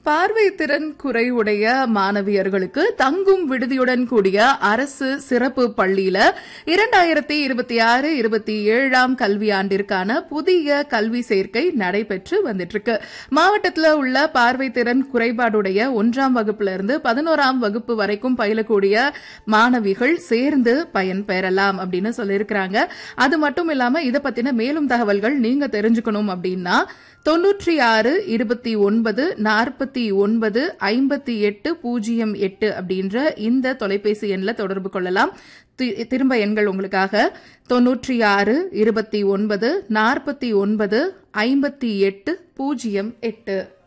பார்வை திறன் குறைவுடைய மாணவியர்களுக்கு தங்கும் விடுதியுடன் கூடிய அரசு சிறப்பு பள்ளியில 2026-27 கல்வியாண்டிற்கான புதிய கல்வி சேர்க்கை நடைபெற்று வந்துட்டு இருக்கு. மாவட்டத்தில் உள்ள பார்வை திறன் குறைபாடுடைய 1ஆம் வகுப்பிலிருந்து 11ஆம் வகுப்பு வரைக்கும் பயிலக்கூடிய மாணவிகள் சேர்ந்து பயன்பெறலாம் அப்படின்னு சொல்லியிருக்கிறாங்க. அது மட்டும் இல்லாம இதை பத்தின மேலும் தகவல்கள் நீங்க தெரிஞ்சுக்கணும் அப்படின்னா 96-29-49-58-08 அப்படின்ற இந்த தொலைபேசி எண்ணில் தொடர்பு கொள்ளலாம். திரும்ப எண்கள் உங்களுக்காக 96-29-49-58-08.